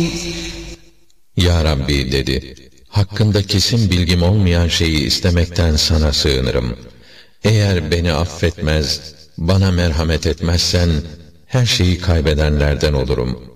Ya Rabbi dedi, hakkında kesin bilgim olmayan şeyi istemekten sana sığınırım. Eğer beni affetmez, bana merhamet etmezsen, her şeyi kaybedenlerden olurum.